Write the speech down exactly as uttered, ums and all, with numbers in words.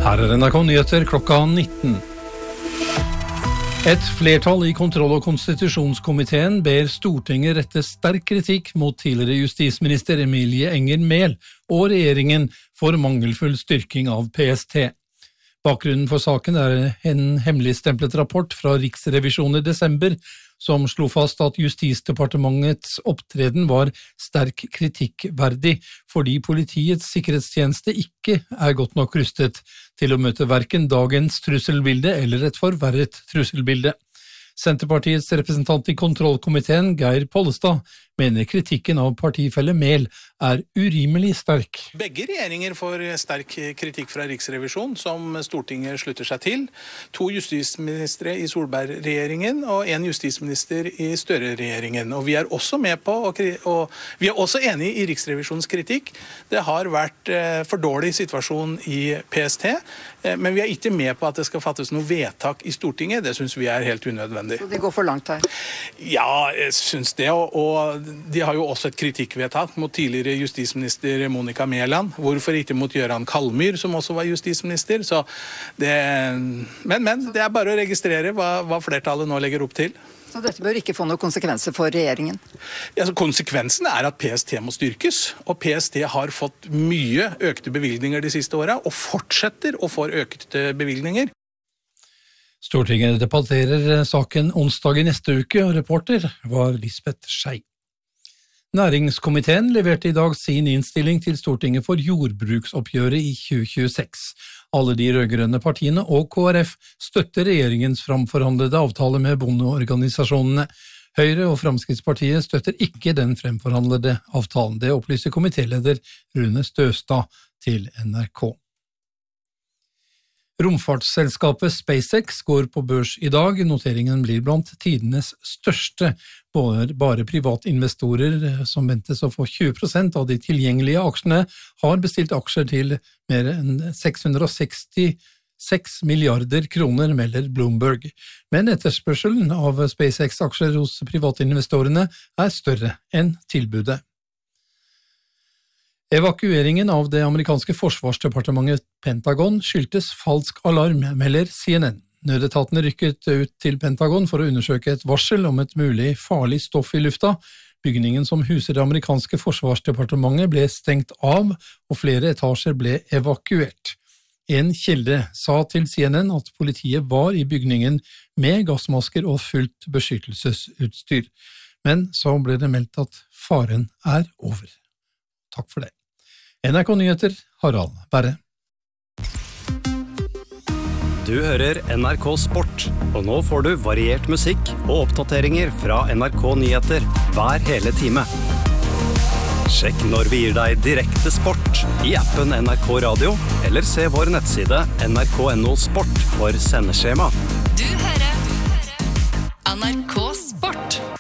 Her er N R K Nyheter klokka nitten. Et flertall i kontroll- og konstitusjonskomiteen ber Stortinget rette sterk kritikk mot tidligere justisminister Emilie Enger Mehl og regjeringen for mangelfull styrking av P S T. Bakgrunnen for saken er en hemmeligstemplet rapport fra Riksrevisjonen i desember, som slo fast at Justisdepartementets opptreden var sterk kritikkverdig, fordi politiets sikkerhetstjeneste ikke er godt nok rustet til å møte hverken dagens trusselbilde eller et forverret trusselbilde. Senterpartiets representant i kontrollkomiteen, Geir Pollestad, mener kritikken av partifelle Mehl er urimelig sterk. Begge regjeringer får sterk kritikk fra Riksrevisjonen, som Stortinget slutter seg til. To justisministre i Solberg-regjeringen og en justisminister i Støre-regjeringen. Og vi er også med på, og vi er også enige i Riksrevisjonens kritikk. Det har vært for dårlig situasjon i P S T, men vi er ikke med på at det skal fattes noe vedtak i Stortinget. Det synes vi er helt unødvendig. Så det går for langt her? Ja, jeg synes det, og de har jo også et kritikkvedtak mot tidligere justisminister Monica Mæland. Hvorfor ikke mot Jøran Kalmyr, som også var justisminister? Så det, men, men, det er bare å registrere hva, hva flertallet nå legger opp til. Så dette bør ikke få noen konsekvenser for regjeringen? Ja, så konsekvensen er at P S T må styrkes, og P S T har fått mye økte bevilgninger de siste årene, og fortsetter å få økte bevilgninger. Stortinget debatterer saken onsdag i neste uke, og reporter var Lisbeth Skei. Næringskomiteen leverte i dag sin innstilling til Stortinget for jordbruksoppgjøret i tjue tjueseks. Alle de rødgrønne partiene og K R F støtter regjeringens framforhandlede avtale med bondeorganisasjonene. Høyre og Fremskrittspartiet støtter ikke den fremforhandlede avtalen. Det opplyser komitéleder Rune Støstad til N R K. Romfartsselskapet SpaceX går på børs i dag. Noteringen blir blant tidenes største. Bare privatinvestorer, som ventes å få tjue prosent av de tilgjengelige aksjene, har bestilt aksjer til mer enn seks hundre og sekstiseks milliarder kroner, melder Bloomberg. Men etterspørselen av SpaceX-aksjer hos privatinvestorene er større enn tilbudet. Evakueringen av det amerikanske forsvarsdepartementet Pentagon skyldtes falsk alarm, melder C N N. Nødetatene rykket ut til Pentagon for å undersøke et varsel om et mulig farlig stoff i lufta. Bygningen som huser det amerikanske forsvarsdepartementet ble stengt av, og flere etasjer ble evakuert. En kilde sa til C N N at politiet var i bygningen med gassmasker og fullt beskyttelsesutstyr. Men så ble det meldt at faren er over. Takk for det. N R K Nyheter, Harald Berre. Du hører N R K Sport, og nå får du variert musikk og oppdateringer fra N R K Nyheter hver hele time. Sjekk når vi gir deg direkte sport i appen N R K Radio, eller se vår nettside N R K punktum N O sport for sendeskjema. Du hører N R K Sport.